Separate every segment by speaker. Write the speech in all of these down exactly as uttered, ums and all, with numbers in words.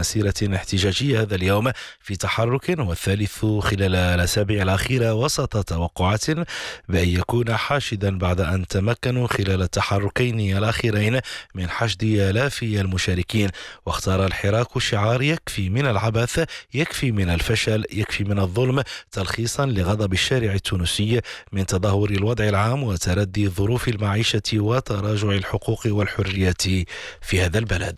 Speaker 1: مسيرة احتجاجية هذا اليوم في تحرك والثالث خلال الأسابيع الأخيرة وسط توقعات بأن يكون حاشدا بعد أن تمكنوا خلال التحركين الأخيرين من حشد آلاف المشاركين. واختار الحراك شعار يكفي من العبث، يكفي من الفشل، يكفي من الظلم، تلخيصا لغضب الشارع التونسي من تدهور الوضع العام وتردي ظروف المعيشة وتراجع الحقوق والحريات في هذا البلد.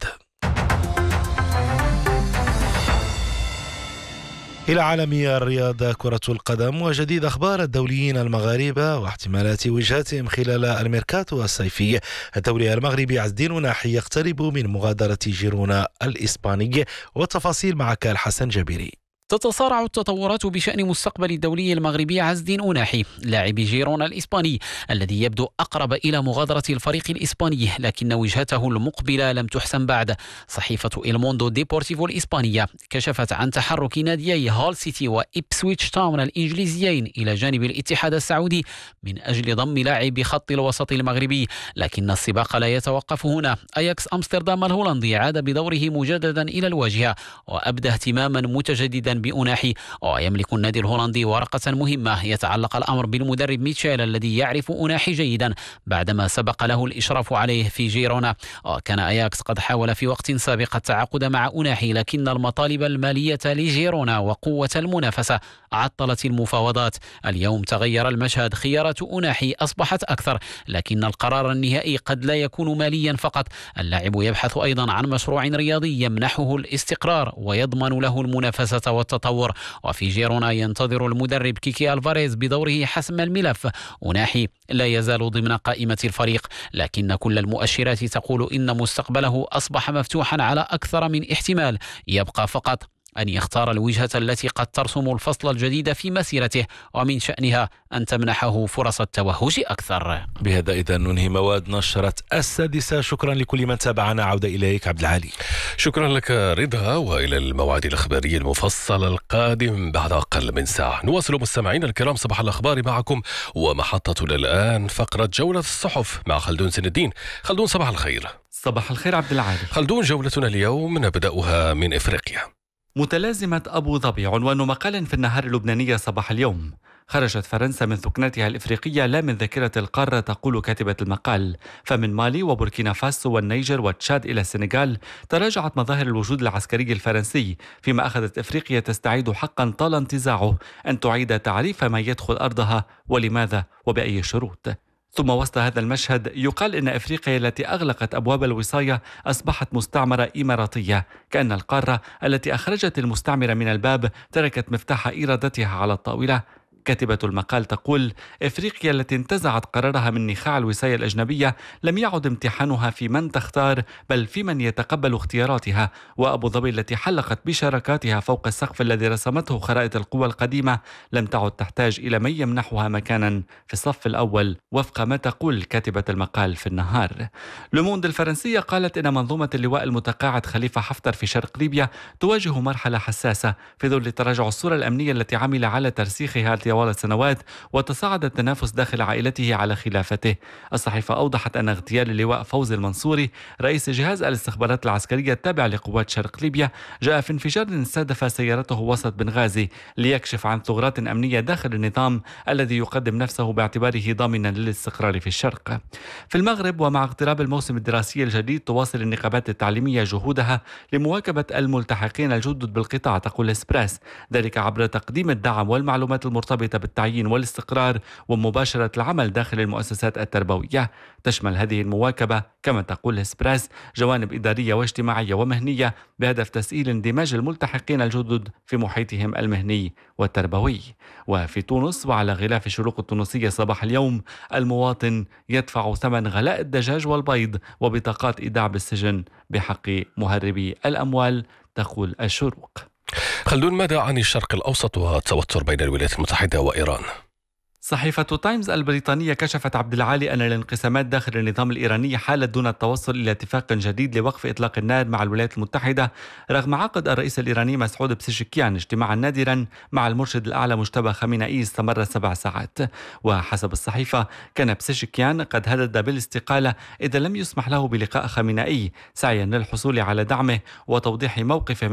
Speaker 1: إلى عالم الرياضة كرة القدم وجديد أخبار الدوليين المغاربة واحتمالات وجهتهم خلال الميركاتو الصيفي. الدولي المغربي عز الدين أناحي يقترب من مغادرة جيرونا الإسباني، والتفاصيل معك الحسن جابري.
Speaker 2: تتصارع التطورات بشأن مستقبل الدولي المغربي عز الدين أناحي لاعب جيرونا الإسباني الذي يبدو أقرب إلى مغادرة الفريق الإسباني، لكن وجهته المقبلة لم تحسم بعد. صحيفة إلموندو ديبورتيفو الإسبانية كشفت عن تحرك ناديي هول سيتي وإبسويتش تاون الإنجليزيين إلى جانب الاتحاد السعودي من أجل ضم لاعب خط الوسط المغربي، لكن السباق لا يتوقف هنا. أياكس أمستردام الهولندي عاد بدوره مجددا إلى الواجهة وأبدى اهتماما متجددا بأناحي، ويملك النادي الهولندي ورقة مهمة يتعلق الأمر بالمدرب ميتشيل الذي يعرف أناحي جيدا بعدما سبق له الإشراف عليه في جيرونا. وكان أياكس قد حاول في وقت سابق التعاقد مع أناحي، لكن المطالب المالية لجيرونا وقوة المنافسة عطلت المفاوضات. اليوم تغير المشهد، خيارات أناحي أصبحت أكثر، لكن القرار النهائي قد لا يكون ماليا فقط. اللاعب يبحث أيضا عن مشروع رياضي يمنحه الاستقرار ويضمن له المنافسة والتطور. وفي جيرونا ينتظر المدرب كيكي ألفاريز بدوره حسم الملف. أناحي لا يزال ضمن قائمة الفريق، لكن كل المؤشرات تقول إن مستقبله أصبح مفتوحا على أكثر من احتمال. يبقى فقط أن يختار الوجهة التي قد ترسم الفصل الجديد في مسيرته، ومن شأنها أن تمنحه فرص التوهج أكثر.
Speaker 1: بهذا إذا ننهي مواد نشرة السادسة. شكرا لكل من تابعنا. عودة إليك عبد العالي.
Speaker 3: شكرا لك رضا، وإلى الموعد الإخباري المفصل القادم بعد أقل من ساعة. نواصل مستمعينا الكرام صباح الأخبار معكم، ومحطتنا الآن فقرة جولة الصحف مع خلدون سن الدين. خلدون صباح الخير.
Speaker 4: صباح الخير عبد العالي.
Speaker 3: خلدون، جولتنا اليوم نبدأها من إفريقيا.
Speaker 4: متلازمة أبو ظبي عنوان مقال في النهار اللبنانية صباح اليوم. خرجت فرنسا من ثكنتها الإفريقية لا من ذاكرة القارة، تقول كاتبة المقال. فمن مالي وبوركينا فاسو والنيجر وتشاد إلى السنغال تراجعت مظاهر الوجود العسكري الفرنسي، فيما أخذت إفريقيا تستعيد حقا طال انتزاعه أن تعيد تعريف ما يدخل أرضها ولماذا وبأي شروط. ثم وسط هذا المشهد يقال إن إفريقيا التي أغلقت أبواب الوصاية أصبحت مستعمرة إماراتية، كأن القارة التي أخرجت المستعمرة من الباب تركت مفتاح إرادتها على الطاولة. كاتبة المقال تقول: إفريقيا التي انتزعت قرارها من نخاع الوصاية الأجنبية لم يعد امتحانها في من تختار بل في من يتقبل اختياراتها. وأبو ظبي التي حلقت بشراكاتها فوق السقف الذي رسمته خرائط القوى القديمة لم تعد تحتاج إلى من يمنحها مكانا في الصف الأول، وفق ما تقول كاتبة المقال في النهار. لوموند الفرنسية قالت إن منظومة اللواء المتقاعد خليفة حفتر في شرق ليبيا تواجه مرحلة حساسة في ظل تراجع الصورة الأمنية التي عمل على ترسيخها طوال السنوات، وتصاعد التنافس داخل عائلته على خلافته. الصحيفة أوضحت أن اغتيال اللواء فوزي المنصوري رئيس جهاز الاستخبارات العسكرية التابع لقوات شرق ليبيا جاء في انفجار استهدف سيارته وسط بنغازي ليكشف عن ثغرات أمنية داخل النظام الذي يقدم نفسه باعتباره ضامنا للاستقرار في الشرق. في المغرب ومع اقتراب الموسم الدراسي الجديد تواصل النقابات التعليمية جهودها لمواكبة الملتحقين الجدد بالقطاع، تقول إسبراس، ذلك عبر تقديم الدعم والمعلومات المرتبطة بالتعيين والاستقرار ومباشرة العمل داخل المؤسسات التربوية. تشمل هذه المواكبة كما تقول إسبراس جوانب إدارية واجتماعية ومهنية بهدف تسهيل اندماج الملتحقين الجدد في محيطهم المهني والتربوي. وفي تونس وعلى غلاف الشروق التونسية صباح اليوم: المواطن يدفع ثمن غلاء الدجاج والبيض وبطاقات إيداع بالسجن بحق مهربي الأموال، تقول الشروق.
Speaker 3: خلدون، ماذا عن الشرق الأوسط والتوتر بين الولايات المتحدة وإيران؟
Speaker 4: صحيفة تايمز البريطانية كشفت عبد العالي أن الانقسامات داخل النظام الإيراني حالت دون التوصل إلى اتفاق جديد لوقف إطلاق النار مع الولايات المتحدة، رغم عقد الرئيس الإيراني مسعود بسيشكيان اجتماعا نادرا مع المرشد الأعلى مجتبى خامنئي استمر سبع ساعات. وحسب الصحيفة كان بسيشكيان قد هدد بالاستقالة إذا لم يسمح له بلقاء خامنئي، سعيا للحصول على دعمه وتوضيح موقفه